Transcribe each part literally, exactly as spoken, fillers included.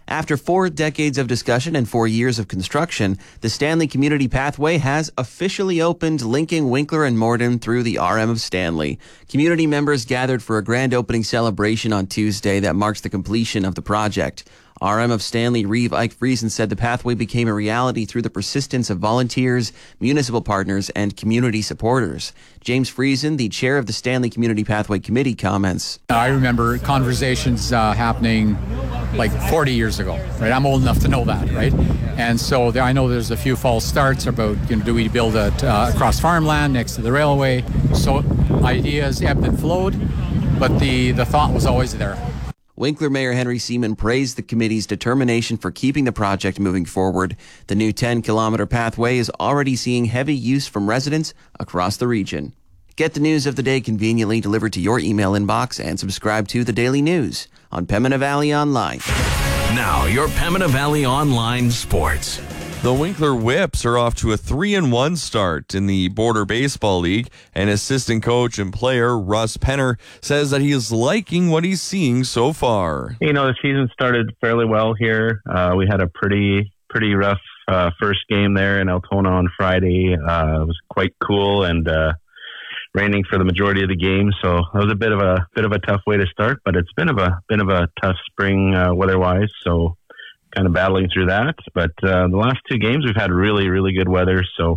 After four decades of discussion and four years of construction, the Stanley Community Pathway has officially opened, linking Winkler and Morden through the R M of Stanley. Community members gathered for a grand opening celebration on Tuesday that marks the completion of the project. R M of Stanley, Reeve Ike Friesen, said the pathway became a reality through the persistence of volunteers, municipal partners, and community supporters. James Friesen, the chair of the Stanley Community Pathway Committee, comments. I remember conversations uh, happening like forty years ago, right? I'm old enough to know that, right? And so there, I know there's a few false starts about, you know, do we build it uh, across farmland next to the railway? So ideas ebbed and flowed, but the, the thought was always there. Winkler Mayor Henry Seaman praised the committee's determination for keeping the project moving forward. The new ten-kilometer pathway is already seeing heavy use from residents across the region. Get the news of the day conveniently delivered to your email inbox and subscribe to The Daily News on Pembina Valley Online. Now, your Pembina Valley Online Sports. The Winkler Whips are off to a three and one start in the Border Baseball League, and assistant coach and player Russ Penner says that he is liking what he's seeing so far. You know, the season started fairly well here. Uh, we had a pretty pretty rough uh, first game there in Altona on Friday. Uh, it was quite cool and uh, raining for the majority of the game, so it was a bit of a bit of a tough way to start. But it's been of a bit of a tough spring uh, weather-wise, so kind of battling through that. But uh, the last two games we've had really, really good weather. So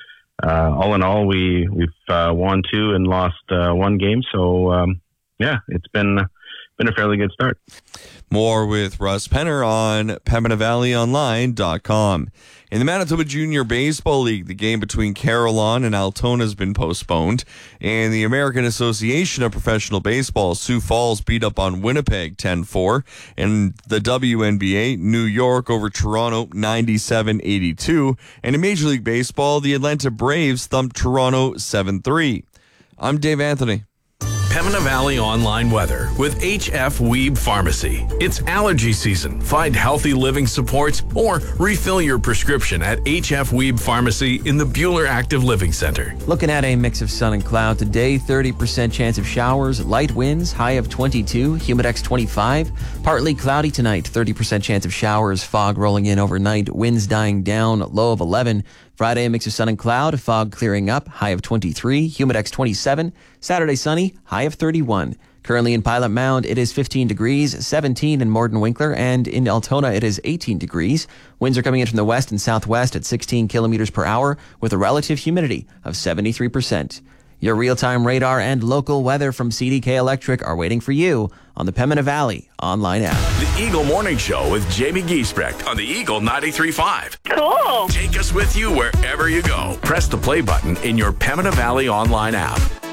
uh, all in all, we, we've uh, won two and lost uh, one game. So um, yeah, it's been been a fairly good start. More with Russ Penner on Pembina Valley Online dot com. In the Manitoba Junior Baseball League, the game between Carillon and Altona has been postponed. In the American Association of Professional Baseball, Sioux Falls beat up on Winnipeg ten four. In the W N B A, New York over Toronto ninety-seven eighty-two. And in Major League Baseball, the Atlanta Braves thumped Toronto seven three. I'm Dave Anthony. Pembina Valley Online Weather with H F Weeb Pharmacy. It's allergy season. Find healthy living supports or refill your prescription at H F Weeb Pharmacy in the Bueller Active Living Center. Looking at a mix of sun and cloud today, thirty percent chance of showers, light winds, high of twenty-two, humidex twenty-five. Partly cloudy tonight, thirty percent chance of showers, fog rolling in overnight, winds dying down, low of eleven. Friday, a mix of sun and cloud, fog clearing up, high of twenty-three, humidex twenty-seven. Saturday, sunny, high of thirty-one. Currently in Pilot Mound, it is fifteen degrees, seventeen in Morden Winkler, and in Altona, it is eighteen degrees. Winds are coming in from the west and southwest at sixteen kilometers per hour with a relative humidity of seventy-three percent. Your real-time radar and local weather from C D K Electric are waiting for you on the Pembina Valley Online app. The Eagle Morning Show with Jamie Giesbrecht on the Eagle ninety-three point five. Cool. Take us with you wherever you go. Press the play button in your Pembina Valley Online app.